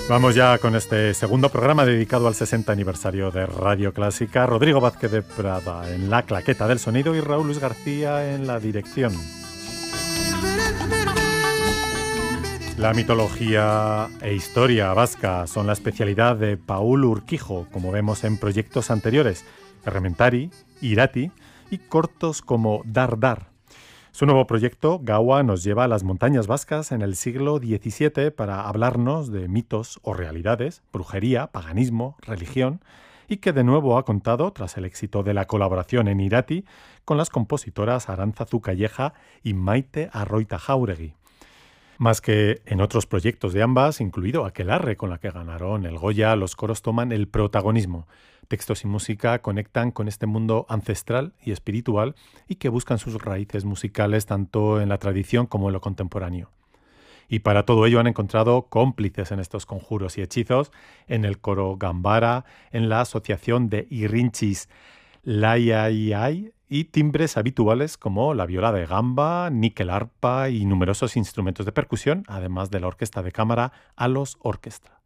Vamos ya con este segundo programa dedicado al 60 aniversario de Radio Clásica. Rodrigo Vázquez de Prada en la claqueta del sonido y Raúl Luis García en la dirección. La mitología e historia vasca son la especialidad de Paul Urquijo, como vemos en proyectos anteriores, Errementari, Irati y cortos como Dar Dar. Su nuevo proyecto, Gaua, nos lleva a las montañas vascas en el siglo XVII para hablarnos de mitos o realidades, brujería, paganismo, religión, y que de nuevo ha contado, tras el éxito de la colaboración en Irati, con las compositoras Arantzazu Calleja y Maite Arroita Jauregui. Más que en otros proyectos de ambas, incluido Aquelarre, con la que ganaron el Goya, los coros toman el protagonismo. Textos y música conectan con este mundo ancestral y espiritual y que buscan sus raíces musicales tanto en la tradición como en lo contemporáneo. Y para todo ello han encontrado cómplices en estos conjuros y hechizos, en el coro Gambara, en la asociación de Irrinchis Layaiai y timbres habituales como la viola de gamba, níquel arpa y numerosos instrumentos de percusión, además de la orquesta de cámara Alos Orquestra.